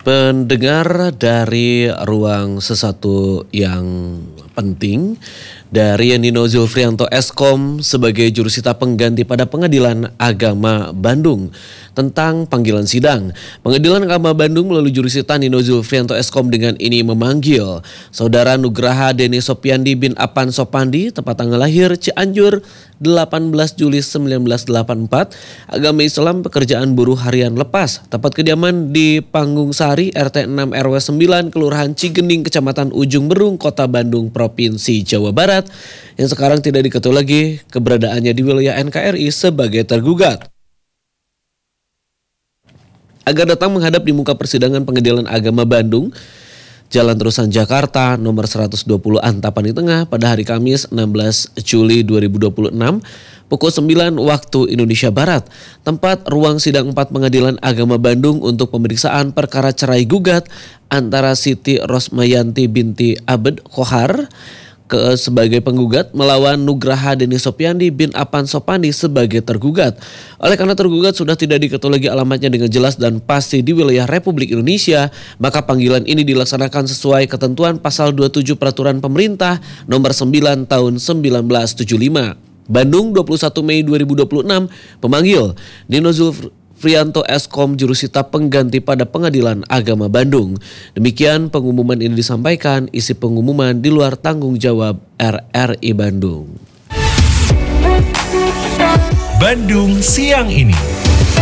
Pendengar dari ruang sesuatu yang penting dari Nino Zulfrianto Eskom sebagai jurusita pengganti pada Pengadilan Agama Bandung tentang panggilan sidang. Pengadilan Agama Bandung melalui jurusita Nino Zulfrianto Eskom dengan ini memanggil Saudara Nugraha Deni Sopiandi bin Apan Sopandi, tepat tanggal lahir Cianjur 18 Juli 1984, agama Islam, pekerjaan buruh harian lepas, tempat kediaman di Panggung Sari, RT 6 RW 9, Kelurahan Cigending, Kecamatan Ujung Berung, Kota Bandung, Provinsi Jawa Barat, yang sekarang tidak diketahui lagi keberadaannya di wilayah NKRI sebagai tergugat. Agar datang menghadap di muka persidangan Pengadilan Agama Bandung, Jalan Terusan Jakarta, nomor 120 Antapani Tengah pada hari Kamis 16 Juli 2026, pukul 9 waktu Indonesia Barat. Tempat ruang sidang 4 Pengadilan Agama Bandung untuk pemeriksaan perkara cerai gugat antara Siti Rosmayanti binti Abed Kohar sebagai penggugat melawan Nugraha Deni Sopiandi bin Apan Sopandi sebagai tergugat. Oleh karena tergugat sudah tidak diketahui lagi alamatnya dengan jelas dan pasti di wilayah Republik Indonesia, maka panggilan ini dilaksanakan sesuai ketentuan pasal 27 Peraturan Pemerintah nomor 9 tahun 1975. Bandung 21 Mei 2026, pemanggil Nino Zulfrianto Eskom jurusita pengganti pada Pengadilan Agama Bandung. Demikian pengumuman ini disampaikan, isi pengumuman di luar tanggung jawab RRI Bandung. Bandung siang ini.